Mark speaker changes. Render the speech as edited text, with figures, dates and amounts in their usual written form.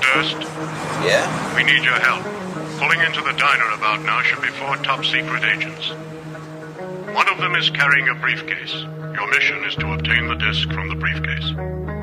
Speaker 1: Durst?
Speaker 2: Yeah?
Speaker 1: We need your help. Pulling into the diner about now should be 4 top-secret agents. One of them is carrying a briefcase. Your mission is to obtain the disc from the briefcase.